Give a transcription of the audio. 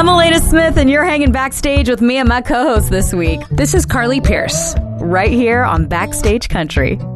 I'm Elena Smith, and you're hanging backstage with me and my co-host this week. This is Carly Pierce. Right here on Backstage Country.